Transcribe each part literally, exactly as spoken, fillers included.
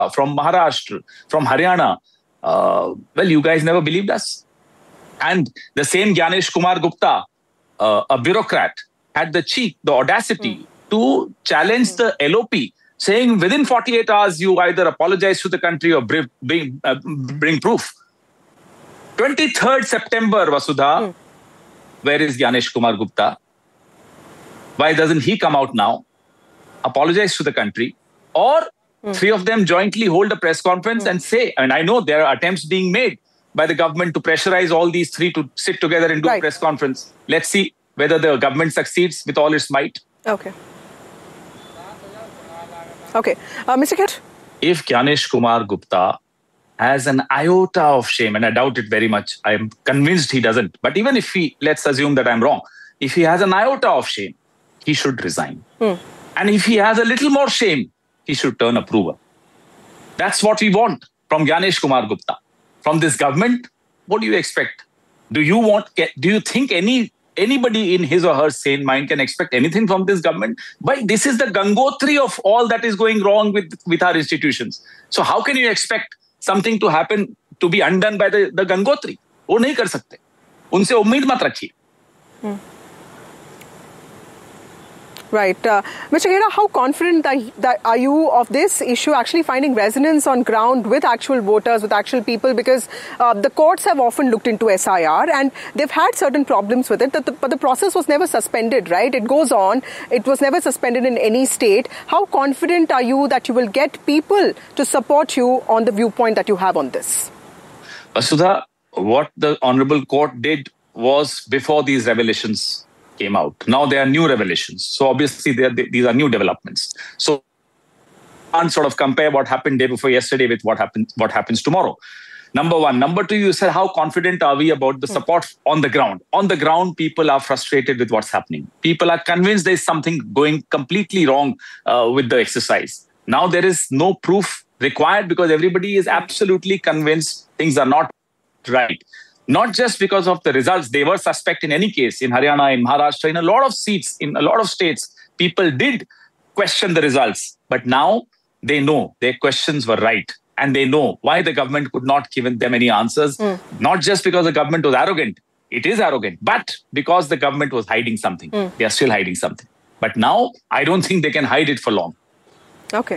from Maharashtra, from Haryana. Uh, well, you guys never believed us. And the same Gyanesh Kumar Gupta, uh, a bureaucrat, had the cheek, the audacity mm. to challenge mm. the L O P, saying within forty-eight hours, you either apologize to the country or bring, bring, uh, bring proof. twenty-third September, Vasudha, mm. where is Gyanesh Kumar Gupta? Why doesn't he come out now, apologize to the country, or mm. three of them jointly hold a press conference mm. and say, and I know there are attempts being made by the government to pressurize all these three to sit together and do right. a press conference. Let's see whether the government succeeds with all its might. Okay. Okay. Uh, Mister Khet? If Gyanesh Kumar Gupta has an iota of shame, and I doubt it very much, I am convinced he doesn't. But even if he, let's assume that I'm wrong, if he has an iota of shame, he should resign. Hmm. And if he has a little more shame, he should turn approver. That's what we want from Gyanesh Kumar Gupta. From this government, what do you expect? Do you want? Do you think any anybody in his or her sane mind can expect anything from this government? But this is the Gangotri of all that is going wrong with, with our institutions. So how can you expect something to happen, to be undone by the, the Gangotri? वो नहीं कर सकते. उनसे उम्मीद मत रखिए. Hmm. Right. Uh, Mister Khera, how confident that are you of this issue actually finding resonance on ground with actual voters, with actual people? Because uh, the courts have often looked into S I R and they've had certain problems with it, but the, but the process was never suspended, right? It goes on. It was never suspended in any state. How confident are you that you will get people to support you on the viewpoint that you have on this? Vasudha, what the Honorable Court did was before these revelations came out. Now there are new revelations. So obviously are, these are new developments. So you can't sort of compare what happened day before yesterday with what happens what happens tomorrow. Number one. Number two, you said how confident are we about the support on the ground? On the ground, people are frustrated with what's happening. People are convinced there's something going completely wrong uh, with the exercise. Now there is no proof required because everybody is absolutely convinced things are not right. Not just because of the results, they were suspect in any case, in Haryana, in Maharashtra, in a lot of seats, in a lot of states, people did question the results. But now they know their questions were right. And they know why the government could not give them any answers. Mm. Not just because the government was arrogant. It is arrogant. But because the government was hiding something. Mm. They are still hiding something. But now, I don't think they can hide it for long. Okay.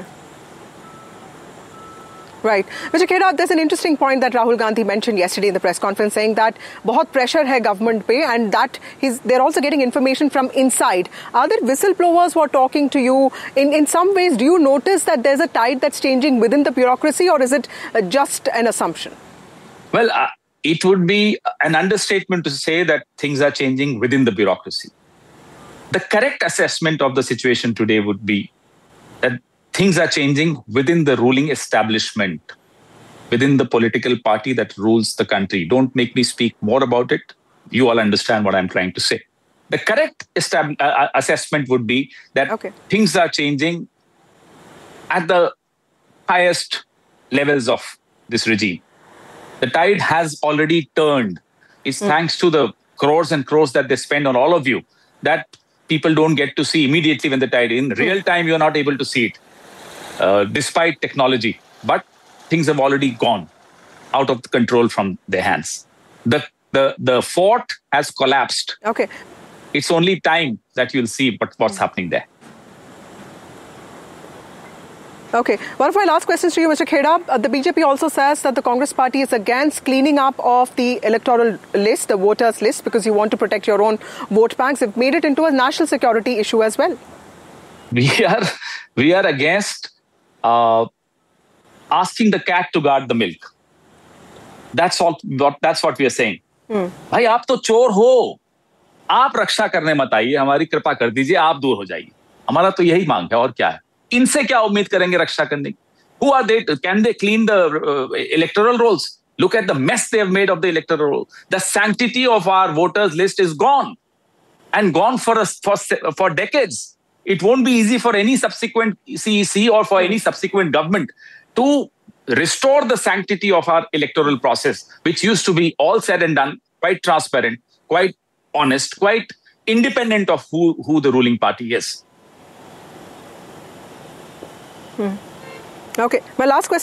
Right. Mister Khera, there's an interesting point that Rahul Gandhi mentioned yesterday in the press conference saying that bahut pressure hai government pe and that he's, they're also getting information from inside. Are there whistleblowers who are talking to you? In, in some ways, do you notice that there's a tide that's changing within the bureaucracy or is it uh, just an assumption? Well, uh, it would be an understatement to say that things are changing within the bureaucracy. The correct assessment of the situation today would be that things are changing within the ruling establishment, within the political party that rules the country. Don't make me speak more about it. You all understand what I'm trying to say. The correct estab- uh, assessment would be that okay. things are changing at the highest levels of this regime. The tide has already turned. It's mm. thanks to the crores and crores that they spend on all of you that people don't get to see immediately when the tide in real time. You're not able to see it. Uh, despite technology, but things have already gone out of control from their hands. The, the, the fort has collapsed. Okay. It's only time that you'll see but what's mm. happening there. Okay. One of my last questions to you, Mister Khera. Uh, the B J P also says that the Congress party is against cleaning up of the electoral list, the voters list, because you want to protect your own vote banks. They've made it into a national security issue as well. We are, we are against Uh, asking the cat to guard the milk. That's all. What, that's what we are saying. Hmm. भाई आप तो चोर हो, आप रक्षा करने मत आइए, हमारी कृपा कर दीजिए, आप दूर हो जाइए. हमारा तो यही मांग है और क्या है. इनसे क्या उम्मीद करेंगे रक्षा करने की? Who are they? Can they clean the uh, electoral rolls? Look at the mess they have made of the electoral roll. The sanctity of our voters list is gone, and gone for us for for decades. It won't be easy for any subsequent C E C or for any subsequent government to restore the sanctity of our electoral process, which used to be all said and done, quite transparent, quite honest, quite independent of who, who the ruling party is. Hmm. Okay. My last question.